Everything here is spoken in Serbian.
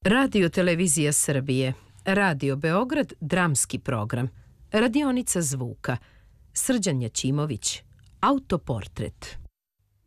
Radio Televizija Srbije, Radio Beograd, dramski program, radionica zvuka, Srđan Jaćimović, autoportret.